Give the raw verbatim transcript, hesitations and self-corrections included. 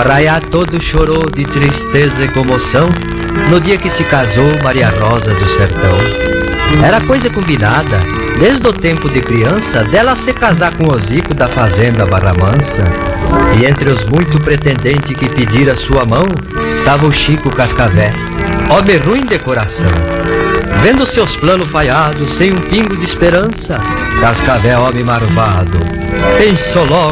arraiá todo chorou de tristeza e comoção no dia que se casou Maria Rosa do Sertão. Era coisa combinada, desde o tempo de criança, dela se casar com o Zico da fazenda Barra Mansa. E entre os muito pretendentes que pediram sua mão, tava o Chico Cascavé, homem ruim de coração. Vendo seus planos falhados, sem um pingo de esperança, Cascavé, homem marvado, pensou logo